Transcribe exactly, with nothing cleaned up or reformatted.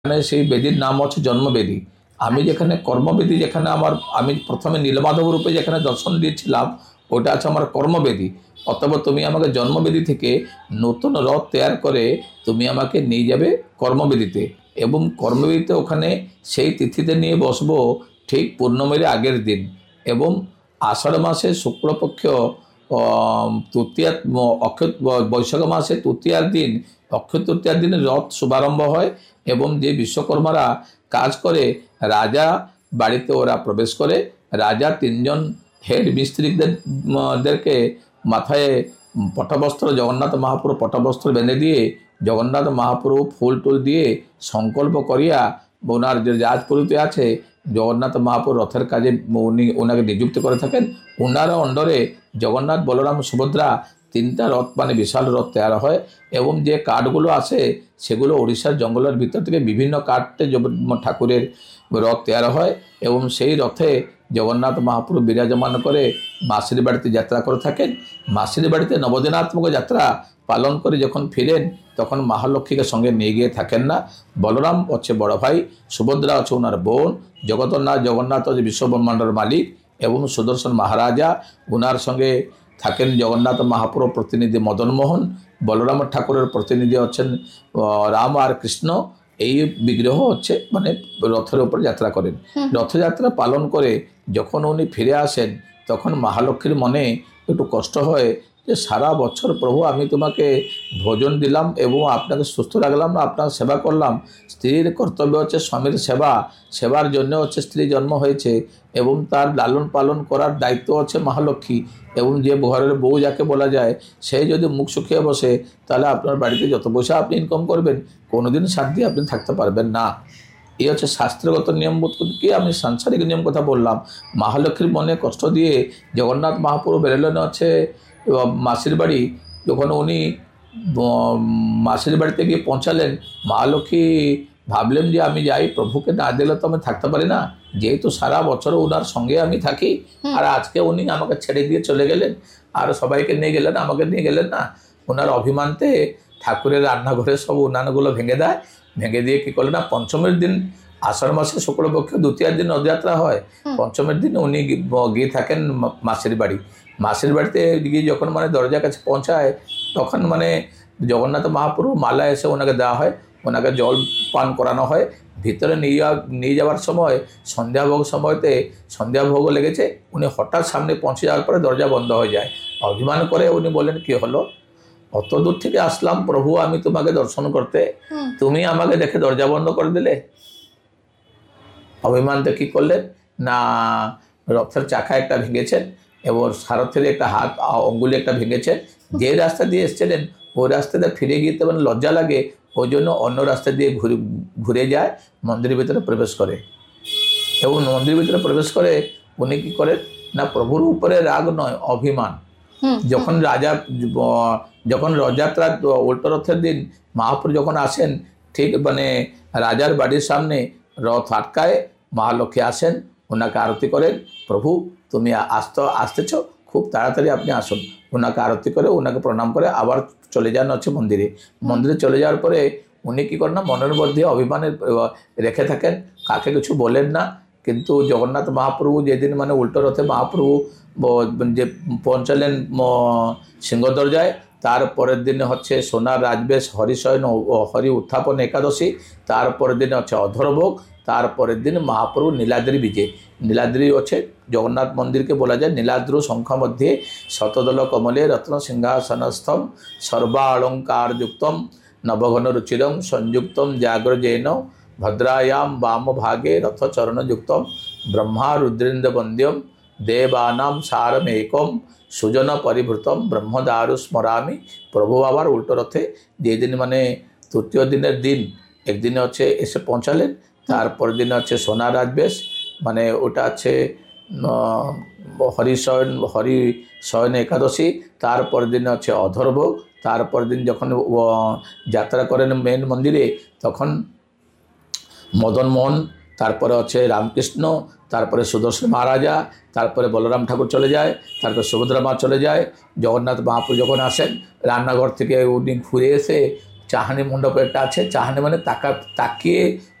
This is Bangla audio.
সেই বেদির নাম হচ্ছে জন্মবেদী। আমি যেখানে কর্মবেদী, যেখানে আমার আমি প্রথমে নীলমাধব রূপে যেখানে দর্শন দিয়েছিলাম, ওটা আছে আমার কর্মবেদী। অতএব তুমি আমাকে জন্মবেদী থেকে নতুন রথ তৈরি করে তুমি আমাকে নিয়ে যাবে কর্মবেদীতে, এবং কর্মবেদীতে ওখানে সেই তিথিতে নিয়ে বসবো ঠিক পূর্ণমীর আগের দিন, এবং আষাঢ় মাসে শুক্লপক্ষ তৃতীয়া অক্ষয় বৈশাখ মাসে তৃতীয়ার দিন অক্ষয় তৃতীয়ার দিনে রথ শুভারম্ভ হয়, এবং যে বিশ্বকর্মারা কাজ করে রাজা বাড়িতে ওরা প্রবেশ করে। রাজা তিনজন হেড মিস্ত্রিদেরকে মাথায় পটবস্ত্র, জগন্নাথ মহাপ্রভু পটবস্ত্র বেঁধে দিয়ে জগন্নাথ মহাপ্রভু ফুল টুল দিয়ে সংকল্প করিয়া ওনার যে রাজপুরীতে আছে জগন্নাথ মহাপ্রভু রথের কাজে উনি ওনাকে নিযুক্ত করে থাকেন। ওনার অন্ডরে জগন্নাথ, বলরাম, সুভদ্রা তিনটা রথ মানে বিশাল রথ তৈরি হয়, এবং যে কাঠগুলো আসে সেগুলো উড়িষ্যার জঙ্গলের ভিতর থেকে বিভিন্ন কাঠে ঠাকুরের রথ তৈরি হয়, এবং সেই রথে জগন্নাথ মহাপ্রভু বিরাজমান করে মাসির বাড়িতে যাত্রা করে থাকেন। মাসির বাড়িতে নবদিনাত্মক যাত্রা পালন করে যখন ফিরেন তখন মহালক্ষ্মীকে সঙ্গে নিয়ে গিয়ে থাকেন না। বলরাম হচ্ছে বড় ভাই, সুভদ্রা হচ্ছে ওনার বোন, জগন্নাথ জগন্নাথ হচ্ছে বিশ্বব্রহ্মাণ্ডের মালিক, এবং সুদর্শন মহারাজা ওনার সঙ্গে থাকেন জগন্নাথ মহাপ্রভু প্রতিনিধি মদনমোহন, বলরাম ঠাকুরের প্রতিনিধি হচ্ছেন রাম আর কৃষ্ণ। এই বিগ্রহ হচ্ছে মানে রথের উপরে যাত্রা করেন। রথযাত্রা পালন করে যখন উনি ফিরে আসেন তখন মহালক্ষ্মীর মনে একটু কষ্ট হয় যে সারা বছর প্রভু আমি তোমাকে ভোজন দিলাম এবং আপনাকে সুস্থ রাখলাম না, আপনার সেবা করলাম। স্ত্রীর কর্তব্য হচ্ছে স্বামীর সেবা, সেবার জন্য হচ্ছে স্ত্রী জন্ম হয়েছে, এবং তার লালন পালন করার দায়িত্ব হচ্ছে মহালক্ষ্মী। এবং যে ঘরের বউ যাকে বলা যায় সে যদি মুখ শুকিয়ে বসে তাহলে আপনার বাড়িতে যত পয়সা আপনি ইনকাম করবেন কোনোদিন শান্তি আপনি থাকতে পারবেন না। এই হচ্ছে শাস্ত্রগত নিয়ম। কি আমি সাংসারিক নিয়ম কথা বললাম। মহালক্ষ্মীর মনে কষ্ট দিয়ে জগন্নাথ মহাপ্রভু বেরোলেন হচ্ছে মাসির বাড়ি। যখন উনি মাসির বাড়িতে গিয়ে পৌঁছালেন, মহালক্ষ্মী ভাবলেন যে আমি যাই, প্রভুকে না দিলে তো আমি থাকতে পারি না, যেহেতু সারা বছর ওনার সঙ্গে আমি থাকি, আর আজকে উনি আমাকে ছেড়ে দিয়ে চলে গেলেন আর সবাইকে নিয়ে গেলেন, আমাকে নিয়ে গেলেন না। ওনার অভিমানতে ঠাকুরের রান্নাঘরে সব উনানগুলো ভেঙে দেয়। ভেঙে দিয়ে কী করলেন না, পঞ্চমের দিন আষাঢ় মাসে শুক্লপক্ষ দ্বিতীয়ার দিন রথযাত্রা হয়, পঞ্চমের দিন উনি গিয়ে থাকেন মাসির বাড়ি। মাসির বাড়িতে গিয়ে যখন মানে দরজার কাছে পৌঁছায় তখন মানে জগন্নাথ মহাপ্রভু মালা এসে ওনাকে দেওয়া হয়, ওনাকে জল পান করানো হয়। ভিতরে নিয়ে যাওয়া নিয়ে যাওয়ার সময় সন্ধ্যাভোগ সময়তে সন্ধ্যাভোগও লেগেছে, উনি হঠাৎ সামনে পৌঁছে যাওয়ার পরে দরজা বন্ধ হয়ে যায়। অভিমান করে উনি বলেন কি হলো, অত দূর থেকে আসলাম প্রভু আমি তোমাকে দর্শন করতে, তুমি আমাকে দেখে দরজা বন্ধ করে দিলে। অভিমানটা কি করলেন না, রথের চাকা একটা ভেঙেছেন এবং সারথের একটা হাত অঙ্গুলি একটা ভেঙেছেন। যে রাস্তা দিয়ে এসেছিলেন ওই রাস্তাতে ফিরে গিয়ে তেমন লজ্জা লাগে, ওই জন্য অন্য রাস্তা দিয়ে ঘুরে ঘুরে যায়, মন্দিরের ভিতরে প্রবেশ করে। এবং মন্দিরের ভিতরে প্রবেশ করে উনি কী করেন না, প্রভুর উপরে রাগ নয়, অভিমান। যখন রাজা যখন রথযাত্রা উল্টো রথের দিন মহাপ্রভু যখন আসেন, ঠিক মানে রাজার বাড়ির সামনে রথ আটকায়, মহালক্ষ্মী আসেন, ওনাকে আরতি করেন। প্রভু তুমি আসতে আসতেছ, খুব তাড়াতাড়ি আপনি আসুন। ওনাকে আরতি করে ওনাকে প্রণাম করে আবার চলে যান হচ্ছে মন্দিরে। মন্দিরে চলে যাওয়ার পরে উনি কী করেন না, মনের মধ্যে অভিমানে রেখে থাকেন, কাকে কিছু বলেন না। কিন্তু জগন্নাথ মহাপ্রভু যেদিন মানে উল্টো রথে মহাপ্রভু যে পৌঁছালেন সিংহদরজায়, তার পরের দিনে হচ্ছে সোনার রাজবেশ, হরিশয়ন হরি উত্থাপন একাদশী, তারপরের দিনে হচ্ছে অধরভোগ, তারপরের দিন মহাপ্রভু নীলাদ্রি বিজে। নীলাদ্রি হচ্ছে জগন্নাথ মন্দিরকে বলা যায় নীলাদ্রু সংখ্যা মধ্যে শতদল কমলে রত্ন সিংহাসনস্থম সর্বালঙ্কার যুক্তম নবঘন রুচিরম সংযুক্তম জাগ্রজেন ভদ্রায়াম বাম ভাগে রথচরণযুক্তম ব্রহ্মা রুদ্রেন্দ্র বন্দ্যম দেবানাম সারমেকম সুজন পরিভূতম ব্রহ্মদারু স্মরামি। প্রভু আবার উল্টো রথে যেদিন মানে তৃতীয় দিনের দিন একদিনে হচ্ছে এসে পৌঁছালেন, তারপর দিনে হচ্ছে সোনার রাজবেশ, মানে ওটা আছে হরিশয়ন হরি শয়ন একাদশী, তারপর দিনে হচ্ছে অধরভোগ, তারপর দিন যখন যাত্রা করেন মেন মন্দিরে তখন মদনমোহন, তারপরে হচ্ছে রামকৃষ্ণ, তারপরে সুদর্শন মহারাজা, তারপরে বলরাম ঠাকুর চলে যায়, তারপরে সুভদ্রা মা চলে যায়। জগন্নাথ মহাপ্রভু যখন আসেন রান্নাঘর থেকে উনি ঘুরে এসে চাহানি মণ্ডপ একটা আছে। চাহানি মানে তাকা তাকিয়ে